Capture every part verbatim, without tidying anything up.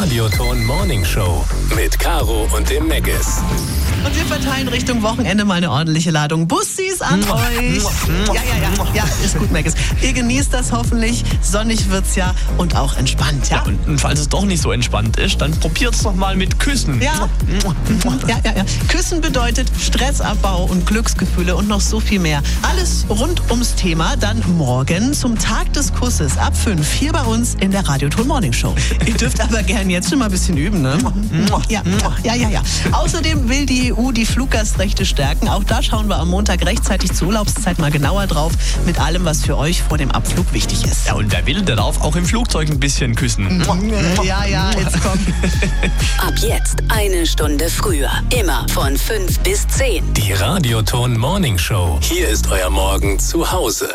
Radioton Morning Show mit Caro und dem Meggis. Und wir verteilen Richtung Wochenende mal eine ordentliche Ladung Bussis an euch. Ja, ja, ja, ja, ist gut, Meggis. Ihr genießt das hoffentlich. Sonnig wird's ja und auch entspannt, ja? Ja, und falls es doch nicht so entspannt ist, dann probiert's doch mal mit Küssen. Ja. Ja, ja, ja. Küssen bedeutet Stressabbau und Glücksgefühle und noch so viel mehr. Alles rund ums Thema dann morgen zum Tag des Kusses ab fünf hier bei uns in der Radioton Morning Show. Ihr dürft aber gern jetzt schon mal ein bisschen üben, ne? Ja, ja, ja, ja. Außerdem will die E U die Fluggastrechte stärken. Auch da schauen wir am Montag rechtzeitig zur Urlaubszeit mal genauer drauf mit allem, was für euch vor dem Abflug wichtig ist. Ja, und wer will, der darf auch im Flugzeug ein bisschen küssen. Ja, ja, jetzt kommt. Ab jetzt eine Stunde früher. Immer von fünf bis zehn. Die Radioton Morning Show. Hier ist euer Morgen zu Hause.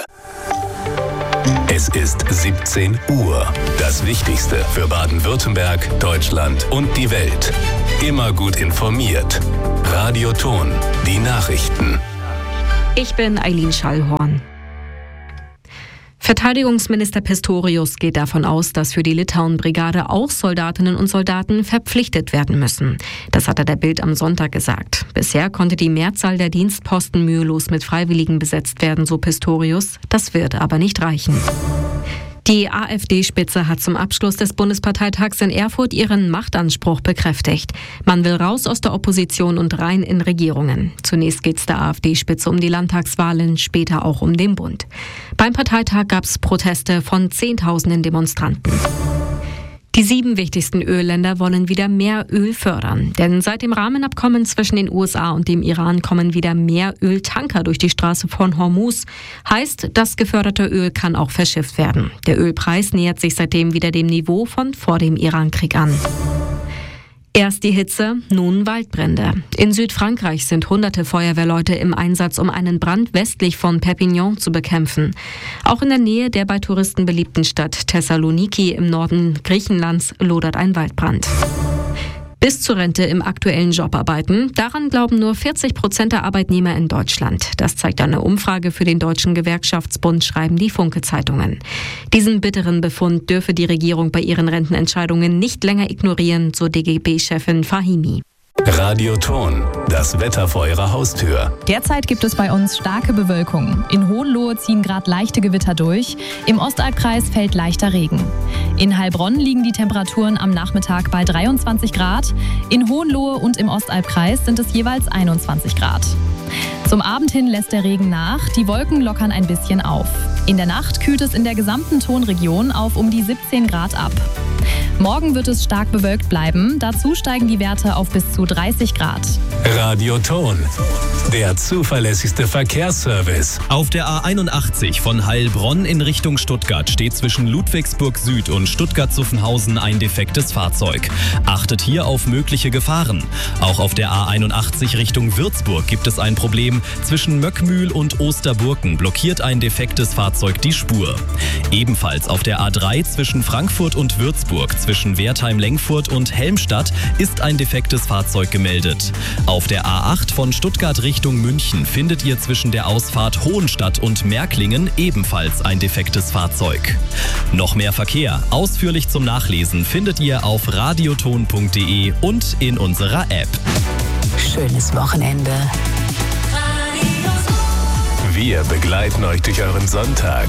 Es ist siebzehn Uhr. Das Wichtigste für Baden-Württemberg, Deutschland und die Welt. Immer gut informiert. Radioton, die Nachrichten. Ich bin Eileen Schallhorn. Verteidigungsminister Pistorius geht davon aus, dass für die Litauen-Brigade auch Soldatinnen und Soldaten verpflichtet werden müssen. Das hat er der Bild am Sonntag gesagt. Bisher konnte die Mehrzahl der Dienstposten mühelos mit Freiwilligen besetzt werden, so Pistorius. Das wird aber nicht reichen. Die AfD-Spitze hat zum Abschluss des Bundesparteitags in Erfurt ihren Machtanspruch bekräftigt. Man will raus aus der Opposition und rein in Regierungen. Zunächst geht es der AfD-Spitze um die Landtagswahlen, später auch um den Bund. Beim Parteitag gab es Proteste von Zehntausenden Demonstranten. Die sieben wichtigsten Ölländer wollen wieder mehr Öl fördern. Denn seit dem Rahmenabkommen zwischen den U S A und dem Iran kommen wieder mehr Öltanker durch die Straße von Hormuz. Heißt, das geförderte Öl kann auch verschifft werden. Der Ölpreis nähert sich seitdem wieder dem Niveau von vor dem Irankrieg an. Erst die Hitze, nun Waldbrände. In Südfrankreich sind hunderte Feuerwehrleute im Einsatz, um einen Brand westlich von Perpignan zu bekämpfen. Auch in der Nähe der bei Touristen beliebten Stadt Thessaloniki im Norden Griechenlands lodert ein Waldbrand. Bis zur Rente im aktuellen Job arbeiten, daran glauben nur vierzig Prozent der Arbeitnehmer in Deutschland. Das zeigt eine Umfrage für den Deutschen Gewerkschaftsbund, schreiben die Funke-Zeitungen. Diesen bitteren Befund dürfe die Regierung bei ihren Rentenentscheidungen nicht länger ignorieren, so D G B-Chefin Fahimi. Radioton, das Wetter vor eurer Haustür. Derzeit gibt es bei uns starke Bewölkung. In Hohenlohe ziehen gerade leichte Gewitter durch. Im Ostalbkreis fällt leichter Regen. In Heilbronn liegen die Temperaturen am Nachmittag bei dreiundzwanzig Grad. In Hohenlohe und im Ostalbkreis sind es jeweils einundzwanzig Grad. Zum Abend hin lässt der Regen nach, die Wolken lockern ein bisschen auf. In der Nacht kühlt es in der gesamten Tonregion auf um die siebzehn Grad ab. Morgen wird es stark bewölkt bleiben, dazu steigen die Werte auf bis zu dreißig Grad. Radioton, der zuverlässigste Verkehrsservice. Auf der A einundachtzig von Heilbronn in Richtung Stuttgart steht zwischen Ludwigsburg Süd und Stuttgart-Zuffenhausen ein defektes Fahrzeug. Achtet hier auf mögliche Gefahren. Auch auf der A einundachtzig Richtung Würzburg gibt es ein Problem. Zwischen Möckmühl und Osterburken blockiert ein defektes Fahrzeug die Spur. Ebenfalls auf der A drei zwischen Frankfurt und Würzburg, zwischen Wertheim-Lengfurt und Helmstadt ist ein defektes Fahrzeug gemeldet. Auf der A acht von Stuttgart Richtung München findet ihr zwischen der Ausfahrt Hohenstadt und Märklingen ebenfalls ein defektes Fahrzeug. Noch mehr Verkehr, ausführlich zum Nachlesen, findet ihr auf radioton punkt de und in unserer App. Schönes Wochenende. Wir begleiten euch durch euren Sonntag.